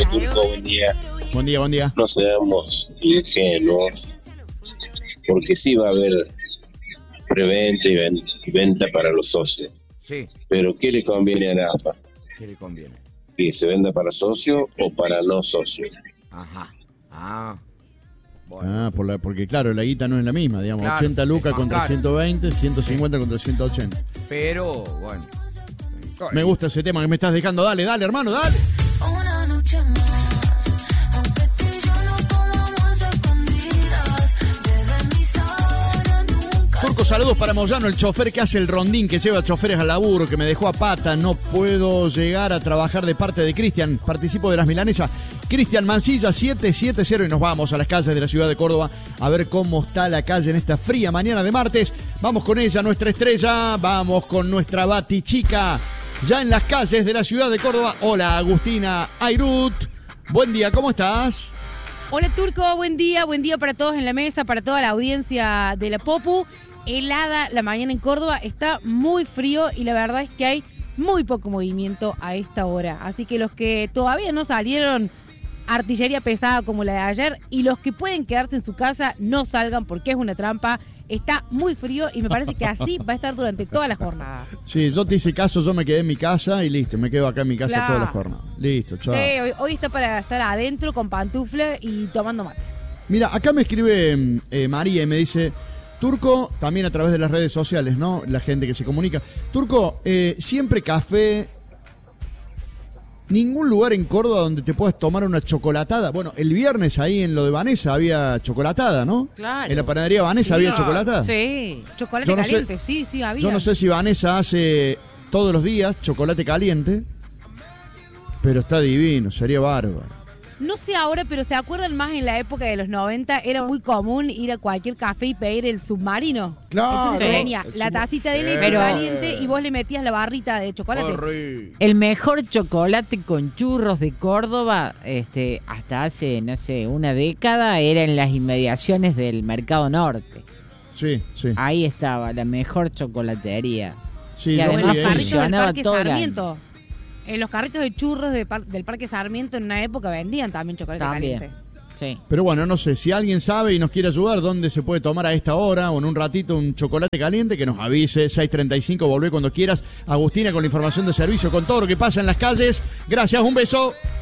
día, Turco, buen día. Buen día, buen día. No seamos ingenuos, porque sí va a haber preventa y venta para los socios. Sí. Pero ¿qué le conviene a AFA? ¿Qué le conviene? ¿Que se venda para socio o para no socio? Ajá. Bueno. Porque claro, la guita no es la misma, digamos, claro, 80 lucas contra caro. 120, 150 contra 180. Pero, bueno. Me gusta ese tema que me estás dejando. Dale, hermano, dale. Una noche más. Turco, saludos para Moyano, el chofer que hace el rondín, que lleva choferes al laburo, que me dejó a pata. No puedo llegar a trabajar de parte de Cristian. Participo de las milanesas. Cristian Mancilla, 770. Y nos vamos a las calles de la ciudad de Córdoba a ver cómo está la calle en esta fría mañana de martes. Vamos con ella, nuestra estrella. Vamos con nuestra batichica. Ya en las calles de la ciudad de Córdoba. Hola, Agustina Airut. Buen día, ¿cómo estás? Hola, Turco, buen día para todos en la mesa, para toda la audiencia de la Popu. Helada la mañana en Córdoba, está muy frío y la verdad es que hay muy poco movimiento a esta hora. Así que los que todavía no salieron, artillería pesada como la de ayer, y los que pueden quedarse en su casa, no salgan porque es una trampa. Está muy frío y me parece que así va a estar durante toda la jornada. Sí, yo te hice caso, yo me quedé en mi casa y listo, me quedo acá en mi casa toda la jornada. Listo, chao. Sí, hoy está para estar adentro con pantufla y tomando mates. Mira, acá me escribe María y me dice... Turco, también a través de las redes sociales, ¿no? La gente que se comunica. Turco, siempre café. Ningún lugar en Córdoba donde te puedas tomar una chocolatada. Bueno, el viernes ahí en lo de Vanessa había chocolatada, ¿no? Claro. En la panadería Vanessa había chocolatada. Sí. Chocolate caliente, sí, había. Yo no sé si Vanessa hace todos los días chocolate caliente, pero está divino, sería bárbaro. No sé ahora, pero ¿se acuerdan más en la época de los 90? Era muy común ir a cualquier café y pedir el submarino. Claro. Entonces venía la tacita de leche caliente y vos le metías la barrita de chocolate. El mejor chocolate con churros de Córdoba, hasta hace, no sé, una década, era en las inmediaciones del Mercado Norte. Sí. Ahí estaba la mejor chocolatería. Sí, y además funcionaba todo el año. En los carritos de churros del Parque Sarmiento en una época vendían también chocolate caliente. Sí. Pero bueno, no sé, si alguien sabe y nos quiere ayudar dónde se puede tomar a esta hora o en un ratito un chocolate caliente, que nos avise. 6:35, volvé cuando quieras. Agustina con la información de servicio, con todo lo que pasa en las calles. Gracias, un beso.